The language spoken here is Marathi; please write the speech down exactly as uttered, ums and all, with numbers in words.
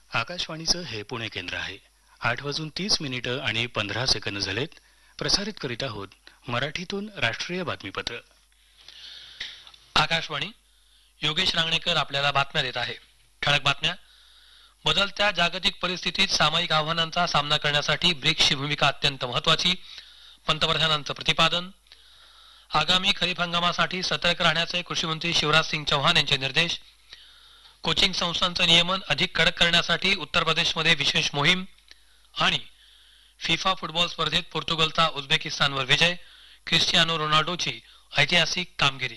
आकाशवाणीचं हे पुणे केंद्र आहे. आठ वाजून तीस मिनिटं आणि पंधरा सेकंद झालेत. प्रसारित करीत आहोत मराठीतून राष्ट्रीय बातमीपत्र. आकाशवाणी. योगेश रांगणेकर आपल्याला बातम्या देत आहे. ठळक बातम्या. बदलत्या जागतिक परिस्थितीत सामायिक आव्हानांचा सामना करण्यासाठी ब्रिक्सची भूमिका अत्यंत महत्वाची, पंतप्रधानांचं प्रतिपादन. आगामी खरीप हंगामासाठी सतर्क राहण्याचे कृषीमंत्री शिवराज सिंग चौहान यांचे निर्देश. कोचिंग संस्थांचं नियमन अधिक कडक करण्यासाठी उत्तर प्रदेशमध्ये विशेष मोहीम. आणि फिफा फुटबॉल स्पर्धेत पोर्तुगलचा उझबेकिस्तानवर विजय, क्रिस्टियानो रोनाल्डोची ऐतिहासिक कामगिरी.